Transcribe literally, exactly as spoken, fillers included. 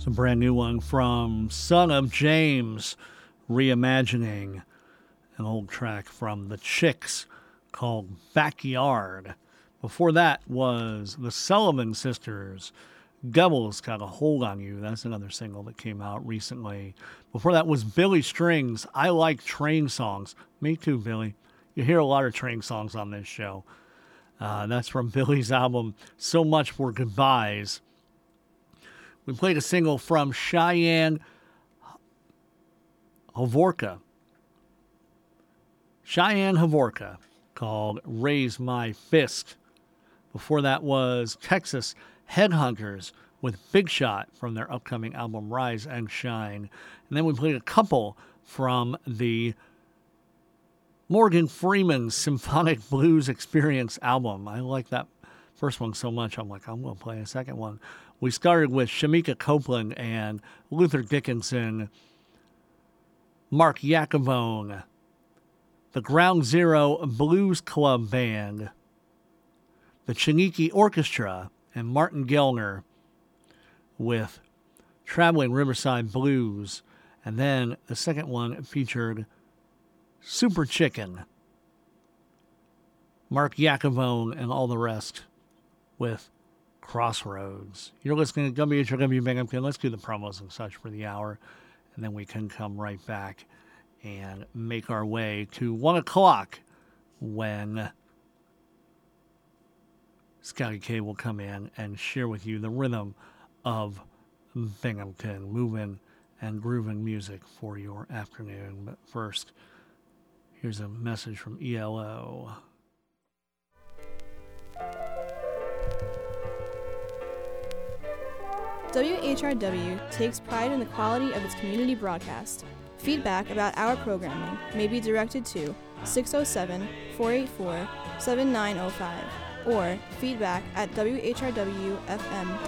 It's a brand new one from Son of James, reimagining an old track from The Chicks called Backyard. Before that was the Sullivan Sisters, Devil's Got a Hold on You. That's another single that came out recently. Before that was Billy Strings, I Like Train Songs. Me too, Billy. You hear a lot of train songs on this show. Uh, that's from Billy's album, So Much for Goodbyes. We played a single from Cheyenne Havorka. Cheyenne Havorka, called Raise My Fist. Before that was Texas Headhunters with Big Shot from their upcoming album Rise and Shine. And then we played a couple from the Morgan Freeman Symphonic Blues Experience album. I like that first one so much, I'm like, I'm going to play a second one. We started with Shamika Copeland and Luther Dickinson, Mark Iacovone, the Ground Zero Blues Club Band, the Chiniki Orchestra, and Martin Gellner with Traveling Riverside Blues. And then the second one featured Super Chicken, Mark Iacovone, and all the rest with Crossroads. You're listening to W H R W Binghamton. Let's do the promos and such for the hour, and then we can come right back and make our way to one o'clock when Scotty K will come in and share with you the rhythm of Binghamton, moving and grooving music for your afternoon. But first, here's a message from E L O. W H R W takes pride in the quality of its community broadcast. Feedback about our programming may be directed to six oh seven, four eight four, seven nine oh five or feedback at W H R W F M dot com.